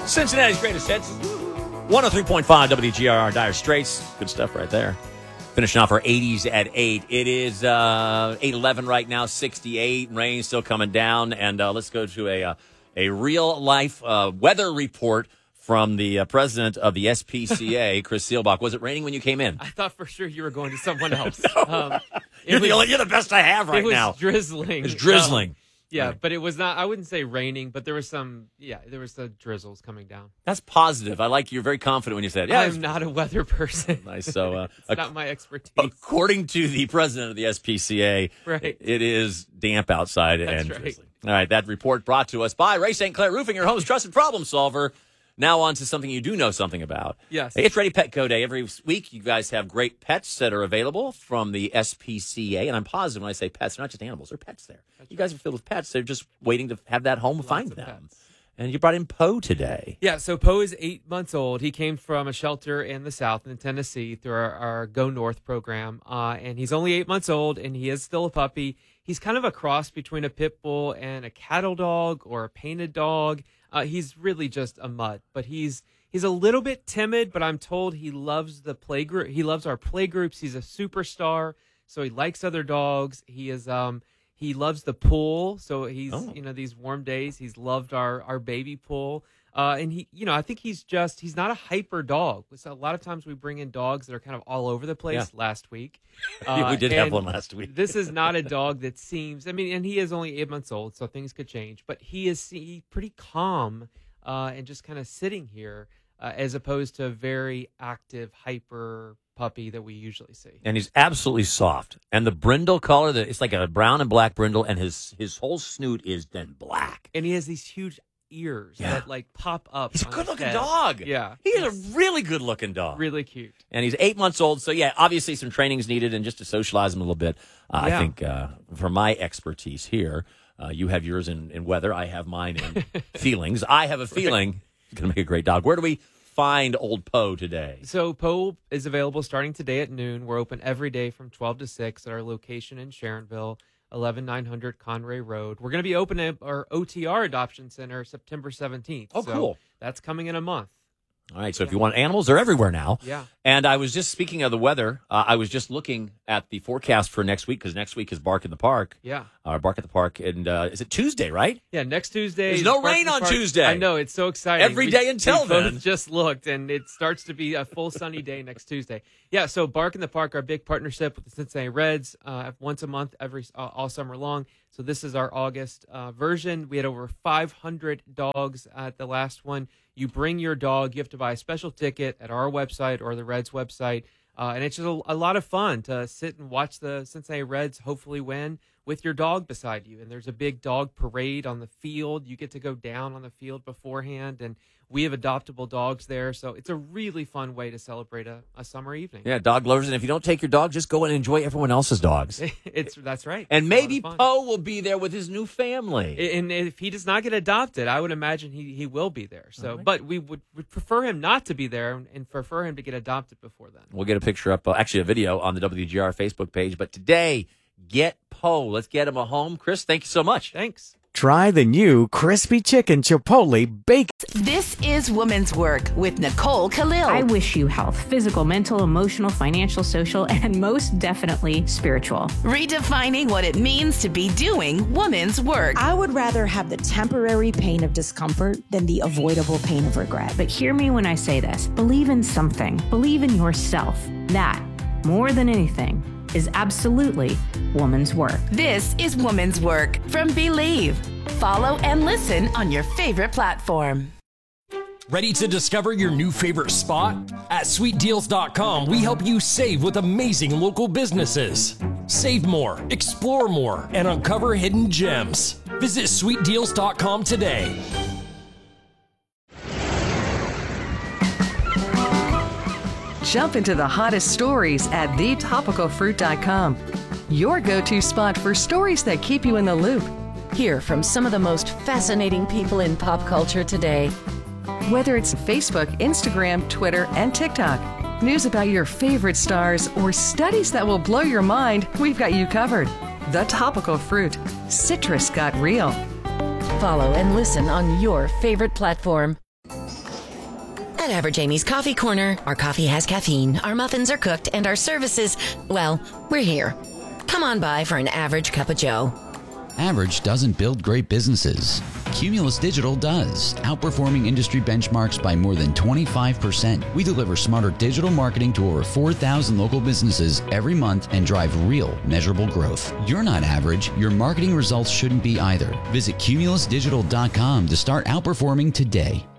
Cincinnati's greatest hits. 103.5 WGRR, Dire Straits. Good stuff right there. Finishing off our 80s at 8. It is 8:11 right now, 68. Rain still coming down. And let's go to a real-life weather report from the president of the SPCA, Chris Seelbach. Was it raining when you came in? I thought for sure you were going to someone else. No. You're the best I have right now. It was drizzling. It's drizzling. Yeah, Right. But it was not, I wouldn't say raining, but there was the drizzles coming down. That's positive. I like you're very confident when you said, yeah. I'm not a weather person. Nice. So, it's not my expertise. According to the president of the SPCA, right. It is damp outside and drizzling. All right, that report brought to us by Ray St. Clair Roofing, your home's trusted problem solver. Now on to something you do know something about. Yes. It's Ready Petco Day. Every week, you guys have great pets that are available from the SPCA. And I'm positive when I say pets, they're not just animals, they're pets there. That's you guys are filled with pets. They're just waiting to have that home find them. Pets. And you brought in Poe today. Yeah, so Poe is 8 months old. He came from a shelter in the South, in Tennessee, through our Go North program. And he's only 8 months old, and he is still a puppy. He's kind of a cross between a pit bull and a cattle dog or a painted dog. He's really just a mutt, but he's a little bit timid, but I'm told he loves the play group. He loves our play groups. He's a superstar, so he likes other dogs. He is he loves the pool, so he's these warm days he's loved our baby pool. And he, I think he's not a hyper dog. So a lot of times we bring in dogs that are kind of all over the place. Yeah. Last week. We did have one last week. This is not a dog that seems, and he is only 8 months old, so things could change, but he's pretty calm and just kind of sitting here as opposed to a very active, hyper puppy that we usually see. And he's absolutely soft. And the brindle color, it's like a brown and black brindle, and his whole snoot is then black. And he has these huge ears that pop up. He's a good-looking dog. Yeah. He's a really good-looking dog. Really cute. And he's 8 months old, so obviously some training's needed, and just to socialize him a little bit. I think for my expertise here, you have yours in weather, I have mine in feelings. I have a feeling he's going to make a great dog. Where do we find old Poe today? So Poe is available starting today at noon. We're open every day from 12 to 6 at our location in Sharonville, 11900 Conray Road. We're going to be opening up our OTR Adoption Center September 17th. Oh, cool. That's coming in a month. All right, so if you want animals, they're everywhere now. Yeah. And I was just, speaking of the weather, I was just looking at the forecast for next week, because next week is Bark in the Park. Yeah. Bark at the Park. And is it Tuesday, right? Yeah, next Tuesday. There's no rain on Tuesday. I know, it's so exciting. Every day until we then. both just looked, and it starts to be a full sunny day next Tuesday. Yeah, so Bark in the Park, our big partnership with the Cincinnati Reds, once a month, all summer long. So this is our August version. We had over 500 dogs at the last one. You bring your dog. You have to buy a special ticket at our website or the Reds website. And it's just a lot of fun to sit and watch the Cincinnati Reds hopefully win with your dog beside you. And there's a big dog parade on the field. You get to go down on the field beforehand. And we have adoptable dogs there. So it's a really fun way to celebrate a summer evening. Yeah, dog lovers. And if you don't take your dog, just go and enjoy everyone else's dogs. That's right. And maybe Poe will be there with his new family. And if he does not get adopted, I would imagine he will be there. So, right. But we would prefer him not to be there and prefer him to get adopted before then. We'll get a picture up, actually a video on the WGR Facebook page. But today, get Poe. Let's get him a home. Chris, thank you so much. Thanks. Try the new Crispy Chicken Chipotle Bacon. This is Woman's Work with Nicole Khalil. I wish you health, physical, mental, emotional, financial, social, and most definitely spiritual. Redefining what it means to be doing woman's work. I would rather have the temporary pain of discomfort than the avoidable pain of regret. But hear me when I say this. Believe in something. Believe in yourself. That, more than anything, is absolutely woman's work. This is Woman's Work from Believe. Follow and listen on your favorite platform. Ready to discover your new favorite spot? At sweetdeals.com, we help you save with amazing local businesses. Save more, explore more, and uncover hidden gems. Visit sweetdeals.com today. Jump into the hottest stories at thetopicalfruit.com. Your go-to spot for stories that keep you in the loop. Hear from some of the most fascinating people in pop culture today. Whether it's Facebook, Instagram, Twitter, and TikTok, news about your favorite stars, or studies that will blow your mind, we've got you covered. The Topical Fruit. Citrus got real. Follow and listen on your favorite platform. At Average Amy's Coffee Corner, our coffee has caffeine, our muffins are cooked, and our services, well, we're here. Come on by for an average cup of joe. Average doesn't build great businesses. Cumulus Digital does, outperforming industry benchmarks by more than 25%. We deliver smarter digital marketing to over 4,000 local businesses every month and drive real, measurable growth. You're not average. Your marketing results shouldn't be either. Visit cumulusdigital.com to start outperforming today.